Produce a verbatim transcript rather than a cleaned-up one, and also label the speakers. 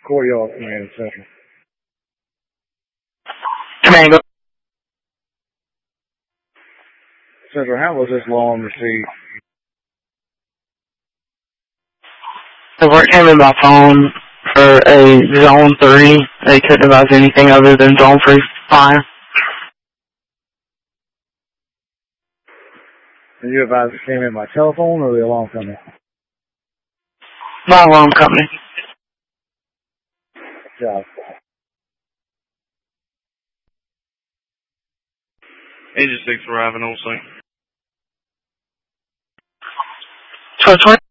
Speaker 1: Courtyard Command Center.
Speaker 2: Command, go.
Speaker 1: Central, how was this alarm received?
Speaker 2: The work came in by phone for a zone three. They couldn't advise anything other than zone three fire.
Speaker 1: And you advised it came in by telephone or the alarm company?
Speaker 2: My alarm company.
Speaker 1: Good job.
Speaker 3: Agent six arriving on scene.
Speaker 2: twelve twenty.